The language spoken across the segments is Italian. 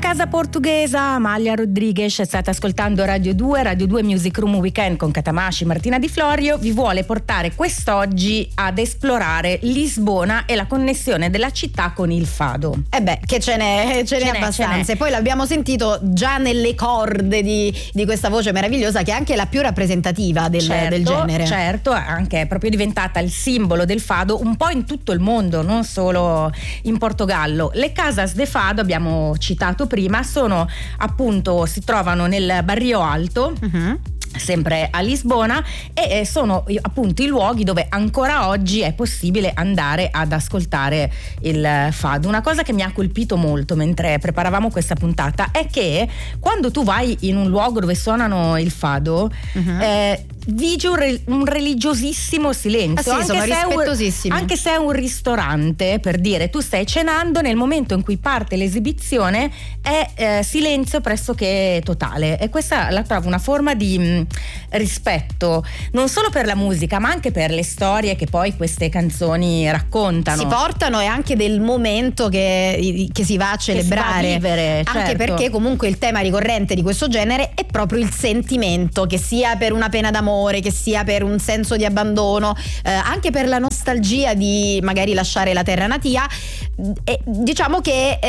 casa portoghesa, Amalia Rodriguez. State ascoltando Radio 2 Music Room Weekend con Catamashi. Martina Di Florio vi vuole portare quest'oggi ad esplorare Lisbona e la connessione della città con il fado. Che ce n'è abbastanza. E poi l'abbiamo sentito già nelle corde di questa voce meravigliosa, che è anche la più rappresentativa del genere. Certo, anche è proprio diventata il simbolo del fado un po' in tutto il mondo, non solo in Portogallo. Le Casas de Fado, abbiamo citato prima, sono appunto, si trovano nel Barrio Alto, sempre a Lisbona, e sono appunto i luoghi dove ancora oggi è possibile andare ad ascoltare il fado. Una cosa che mi ha colpito molto mentre preparavamo questa puntata è che quando tu vai in un luogo dove suonano il fado, vige un religiosissimo silenzio. Sì, sono rispettosissimi. Anche se è un ristorante, per dire, tu stai cenando, nel momento in cui parte l'esibizione è silenzio pressoché totale, e questa la trovo una forma di rispetto non solo per la musica ma anche per le storie che poi queste canzoni raccontano, si portano, e anche del momento che si va a celebrare, che si va a vivere, anche certo. perché comunque il tema ricorrente di questo genere è proprio il sentimento, che sia per una pena d'amore, che sia per un senso di abbandono, anche per la nostalgia di magari lasciare la terra natia, e diciamo che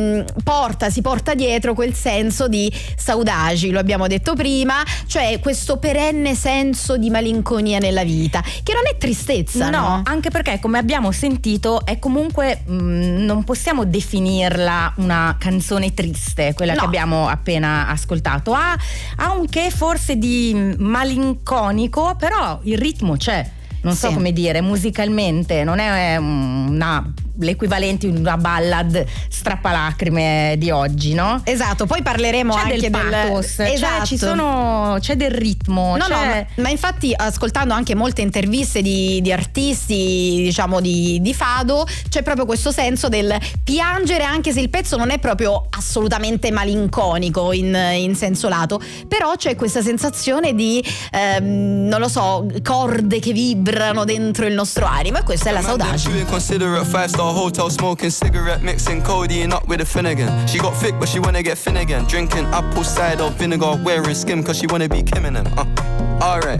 si porta dietro quel senso di saudade, lo abbiamo detto prima, cioè questo perenne senso di malinconia nella vita, che non è tristezza, no? Anche perché, come abbiamo sentito, è comunque non possiamo definirla una canzone triste, quella che abbiamo appena ascoltato. Ha un che forse di malinconico, però il ritmo c'è. Non so come dire, musicalmente non è l'equivalente di una ballad strappalacrime di oggi, no? Esatto, poi parleremo c'è anche del pathos, esatto. c'è del ritmo. Ma infatti, ascoltando anche molte interviste di artisti, diciamo di fado, c'è proprio questo senso del piangere, anche se il pezzo non è proprio assolutamente malinconico in senso lato, però c'è questa sensazione di non lo so, corde che vibrano dentro il nostro animo, e questa è la saudade. Hotel smoking cigarette, mixing codeine up with a Finnegan. She got thick but she wanna get thin again. Drinking apple cider vinegar, wearing skim cause she wanna be Kim in them. Alright,